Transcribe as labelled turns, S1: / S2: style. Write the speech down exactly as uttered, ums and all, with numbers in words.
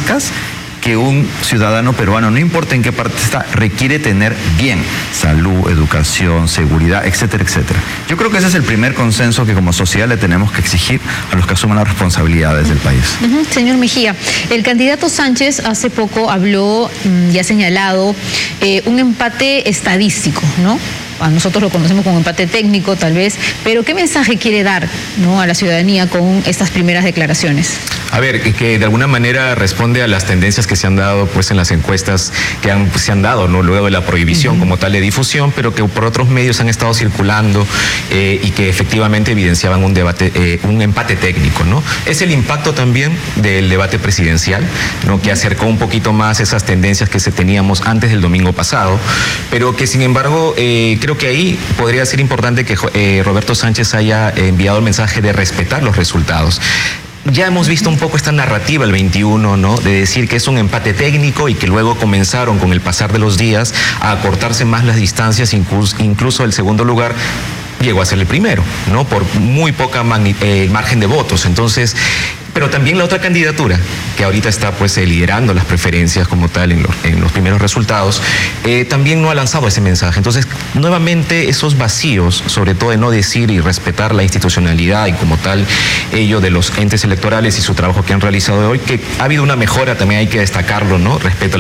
S1: básicas que un ciudadano peruano, no importa en qué parte está, requiere tener bien: salud, educación, seguridad, etcétera, etcétera. Yo creo que ese es el primer consenso que como sociedad le tenemos que exigir a los que asumen las responsabilidades del país.
S2: Uh-huh. Señor Mejía, el candidato Sánchez hace poco habló y ha señalado eh, un empate estadístico, ¿no? A nosotros lo conocemos como empate técnico, tal vez, pero ¿qué mensaje quiere dar, ¿no?, a la ciudadanía con estas primeras declaraciones?
S3: A ver, que de alguna manera responde a las tendencias que se han dado pues en las encuestas que han, se han dado, ¿no?, luego de la prohibición uh-huh. como tal de difusión, pero que por otros medios han estado circulando eh, y que efectivamente evidenciaban un debate, eh, un empate técnico, ¿no? Es el impacto también del debate presidencial, ¿no?, que acercó un poquito más esas tendencias que se teníamos antes del domingo pasado, pero que sin embargo eh, creo que ahí podría ser importante que eh, Roberto Sánchez haya enviado el mensaje de respetar los resultados. Ya hemos visto un poco esta narrativa el veintiuno, ¿no?, de decir que es un empate técnico y que luego comenzaron con el pasar de los días a acortarse más las distancias, incluso, incluso el segundo lugar llegó a ser el primero, ¿no?, por muy poca eh, margen de votos. Entonces, pero también la otra candidatura, que ahorita está pues eh, liderando las preferencias como tal en los, en los primeros resultados, eh, también no ha lanzado ese mensaje. Entonces, nuevamente esos vacíos, sobre todo de no decir y respetar la institucionalidad y como tal ello de los entes electorales y su trabajo que han realizado hoy, que ha habido una mejora, también hay que destacarlo, ¿no?, respecto a